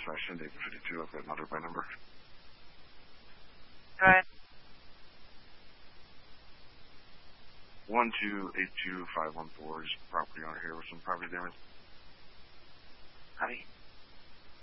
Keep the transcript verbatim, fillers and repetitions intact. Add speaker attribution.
Speaker 1: session, David fifty-two. I've got another by number.
Speaker 2: Go ahead.
Speaker 1: one two eight two five one four is property owner here with some property damage.
Speaker 2: Howdy.